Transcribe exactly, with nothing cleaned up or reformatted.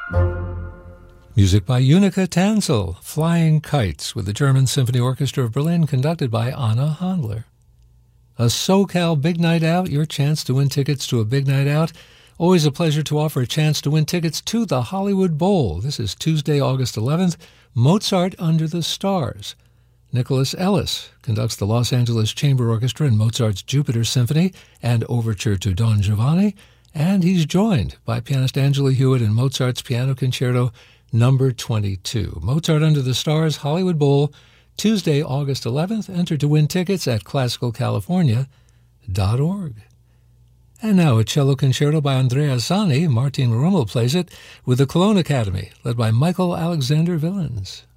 Music by Unica Tansel, Flying Kites, with the German Symphony Orchestra of Berlin, conducted by Anna Handler. A SoCal Big Night Out, your chance to win tickets to a big night out. Always a pleasure to offer a chance to win tickets to the Hollywood Bowl. This is Tuesday, August eleventh, Mozart Under the Stars. Nicholas Ellis conducts the Los Angeles Chamber Orchestra in Mozart's Jupiter Symphony and Overture to Don Giovanni, and he's joined by pianist Angela Hewitt in Mozart's Piano Concerto Number twenty-two. Mozart Under the Stars, Hollywood Bowl, Tuesday, August eleventh. Enter to win tickets at classical california dot org. And now a cello concerto by Andrea Sani. Martin Rummel plays it with the Cologne Academy, led by Michael Alexander Villens.